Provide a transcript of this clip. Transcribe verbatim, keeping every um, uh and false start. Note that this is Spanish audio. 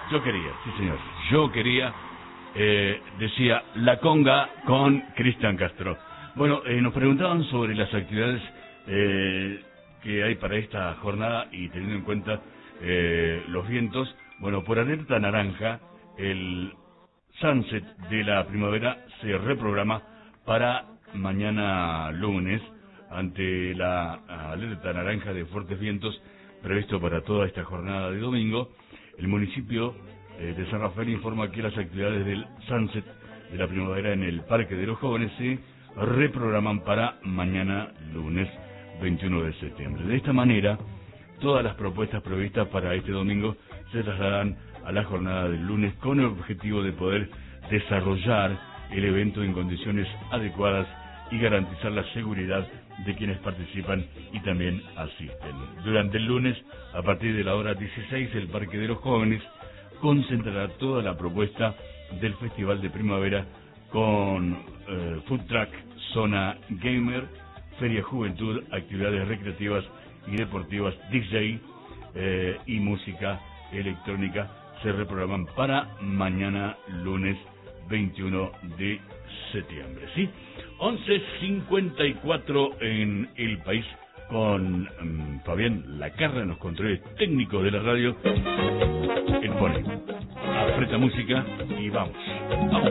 Yo quería, sí señor, yo quería, eh, decía La Conga con Cristian Castro. Bueno, eh, nos preguntaban sobre las actividades eh, que hay para esta jornada y teniendo en cuenta eh, los vientos. Bueno, por alerta naranja, el sunset de la primavera se reprograma para mañana lunes ante la alerta naranja de fuertes vientos previsto para toda esta jornada de domingo. El municipio eh, de San Rafael informa que las actividades del sunset de la primavera en el Parque de los Jóvenes se reprograman para mañana lunes veintiuno de septiembre. De esta manera, todas las propuestas previstas para este domingo se trasladan a la jornada del lunes con el objetivo de poder desarrollar el evento en condiciones adecuadas y garantizar la seguridad de quienes participan y también asisten. Durante el lunes, a partir de la hora dieciséis, el Parque de los Jóvenes concentrará toda la propuesta del Festival de Primavera con eh, food truck, zona gamer, feria juventud, actividades recreativas y deportivas, D J eh, y música electrónica se reprograman para mañana lunes veintiuno de septiembre. ¿Sí? once cincuenta y cuatro en el país con um, Fabián Lacarra en los controles técnicos de la radio. Él pone, apreta música y vamos. Vamos.